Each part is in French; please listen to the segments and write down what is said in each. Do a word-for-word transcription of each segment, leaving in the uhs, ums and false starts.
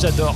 J'adore.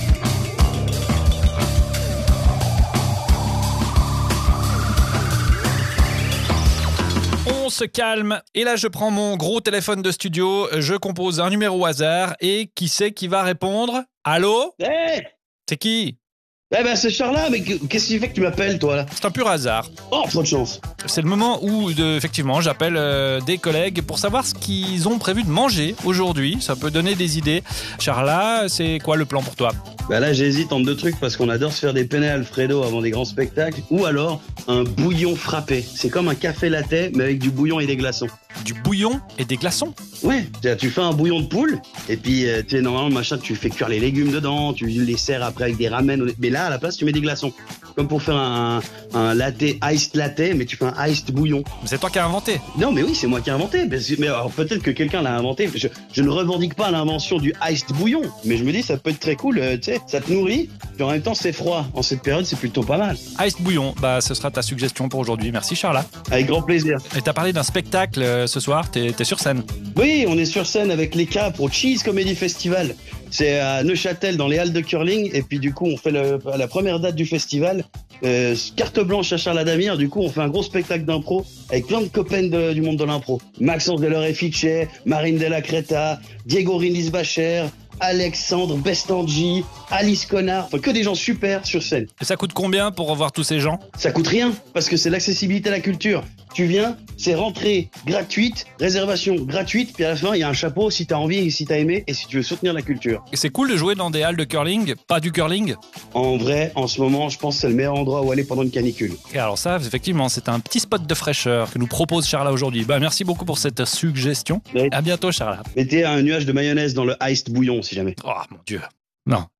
On se calme. Et là, je prends mon gros téléphone de studio, je compose un numéro au hasard et qui c'est qui va répondre? Allô? Hey C'est qui? Eh ben c'est Charles, mais qu'est-ce qui fait que tu m'appelles toi là? C'est un pur hasard. Oh, trop de chance. C'est le moment où, de, effectivement, j'appelle euh, des collègues pour savoir ce qu'ils ont prévu de manger aujourd'hui. Ça peut donner des idées. Charla, c'est quoi le plan pour toi? Bah là j'hésite entre deux trucs parce qu'on adore se faire des penne Alfredo avant des grands spectacles ou alors un bouillon frappé. C'est comme un café latte mais avec du bouillon et des glaçons. Du bouillon et des glaçons? Ouais, tu fais un bouillon de poule et puis euh, tu sais normalement machin tu fais cuire les légumes dedans, tu les sers après avec des ramen. Mais là à la place tu mets des glaçons. Comme pour faire un, un latte iced latte mais tu fais un iced bouillon. C'est toi qui as inventé? Non mais oui c'est moi qui ai inventé. Mais alors, peut-être que quelqu'un l'a inventé. Je, je ne revendique pas l'invention du iced bouillon, mais je me dis ça peut être très cool. Euh, tu sais, ça te nourrit. Puis en même temps c'est froid. En cette période c'est plutôt pas mal. Iced bouillon, bah ce sera ta suggestion pour aujourd'hui. Merci Charla. Avec grand plaisir. Et t'as parlé d'un spectacle euh, ce soir, t'es, t'es sur scène? Oui, on est sur scène avec les Capres au Cheese Comedy Festival. C'est à Neuchâtel dans les halles de curling et puis du coup on fait le, la première date du festival. Euh, carte blanche à Charles Adamir, du coup on fait un gros spectacle d'impro avec plein de copains de, du monde de l'impro. Maxence Deloré-Fichet, Marine Della Creta, Diego Rinis-Bacher, Alexandre Bestangi, Alice Connard, enfin que des gens super sur scène. Et ça coûte combien pour revoir tous ces gens? Ça coûte rien parce que c'est l'accessibilité à la culture. Tu viens, c'est rentrée gratuite, réservation gratuite, puis à la fin il y a un chapeau si t'as envie, si t'as aimé et si tu veux soutenir la culture. Et c'est cool de jouer dans des halles de curling, pas du curling? En vrai, en ce moment, je pense que c'est le meilleur endroit où aller pendant une canicule. Et alors ça, effectivement, c'est un petit spot de fraîcheur que nous propose Charla aujourd'hui. Bah merci beaucoup pour cette suggestion. Oui. À bientôt Charla. Mettez un nuage de mayonnaise dans le iced bouillon si jamais. Oh mon Dieu. Non.